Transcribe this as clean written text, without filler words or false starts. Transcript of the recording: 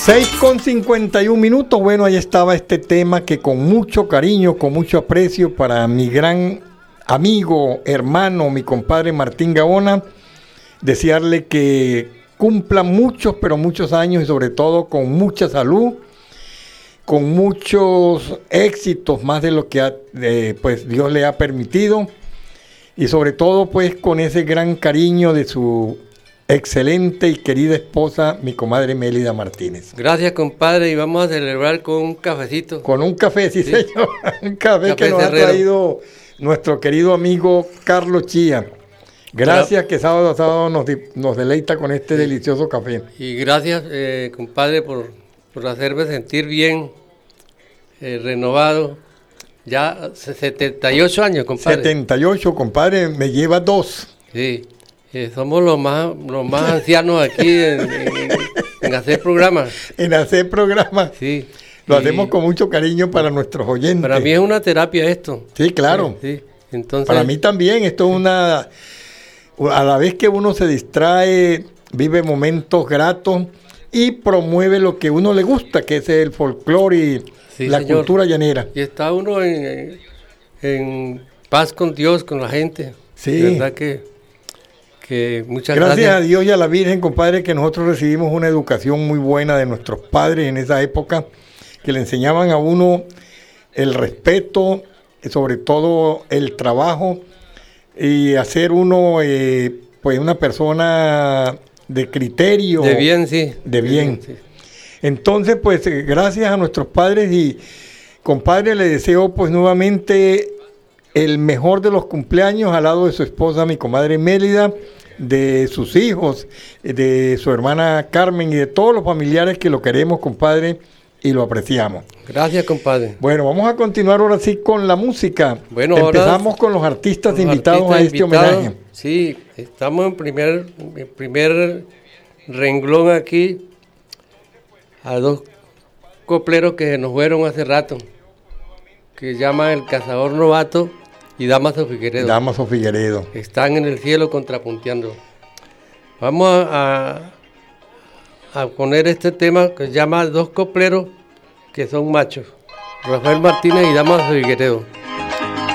6:51. Bueno, ahí estaba este tema que con mucho cariño, con mucho aprecio para mi gran amigo, hermano, mi compadre Martín Gaona, desearle que cumpla muchos, pero muchos años y sobre todo con mucha salud, con muchos éxitos, más de lo que pues Dios le ha permitido, y sobre todo pues con ese gran cariño de su excelente y querida esposa, mi comadre Mélida Martínez. Gracias, compadre, y vamos a celebrar con un cafecito. Con un café, sí. Señor. Un café que nos Herrero ha traído nuestro querido amigo Carlos Chía. Gracias, que sábado a sábado nos deleita con este delicioso café. Y gracias, compadre, por hacerme sentir bien, renovado. Ya 78 años, compadre. 78, compadre, me lleva 2. Sí. Somos los más ancianos aquí en hacer programas. En hacer programas. Sí. Lo hacemos con mucho cariño para nuestros oyentes. Para mí es una terapia esto. Sí, claro. Sí. Entonces, para mí también. Esto es a la vez que uno se distrae, vive momentos gratos y promueve lo que uno le gusta, que es el folclore y la cultura llanera. Y está uno en paz con Dios, con la gente. Sí. De verdad que muchas gracias. Gracias a Dios y a la Virgen, compadre, que nosotros recibimos una educación muy buena de nuestros padres en esa época, que le enseñaban a uno el respeto, sobre todo el trabajo, y hacer uno pues una persona de criterio. De bien, sí. De bien. Sí. Entonces, pues gracias a nuestros padres, y compadre, le deseo pues nuevamente el mejor de los cumpleaños al lado de su esposa, mi comadre Mélida, de sus hijos, de su hermana Carmen y de todos los familiares que lo queremos, compadre, y lo apreciamos. Gracias, compadre. Bueno, vamos a continuar ahora sí con la música. Bueno, empezamos con los artistas invitados a este homenaje. Sí, estamos en primer renglón aquí a dos copleros que nos fueron hace rato, que se llaman El Cazador Novato y Damaso Figueredo. Damaso Figueredo. Están en el cielo contrapunteando. Vamos a poner este tema que se llama Dos Copleros que son machos. Rafael Martínez y Damaso Figueredo.